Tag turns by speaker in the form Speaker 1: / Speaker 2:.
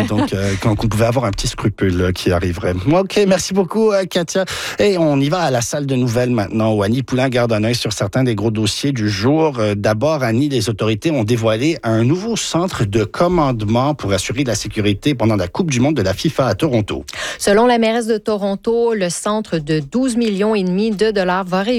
Speaker 1: Donc, qu'on pouvait avoir un petit scrupule qui arriverait. OK, merci beaucoup, Katia. Et on y va à la salle de nouvelles maintenant, où Annie Poulain garde un œil sur certains des gros dossiers du jour. D'abord, Annie, les autorités ont dévoilé un nouveau centre de commandement pour assurer la sécurité pendant la Coupe du monde de la FIFA à Toronto.
Speaker 2: Selon la mairesse de Toronto, le centre de 12,5 millions de dollars va